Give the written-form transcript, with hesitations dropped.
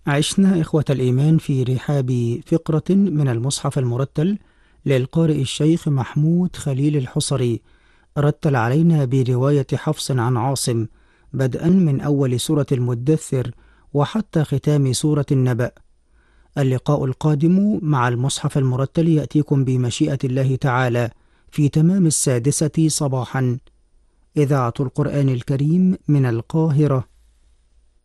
عشنا إخوة الإيمان في رحاب فقرة من المصحف المرتل للقارئ الشيخ محمود خليل الحصري، رتل علينا برواية حفص عن عاصم بدءا من أول سورة المدثر وحتى ختام سورة النبأ. اللقاء القادم مع المصحف المرتل يأتيكم بمشيئة الله تعالى في تمام 6 صباحا. إذاعة القرآن الكريم من القاهرة،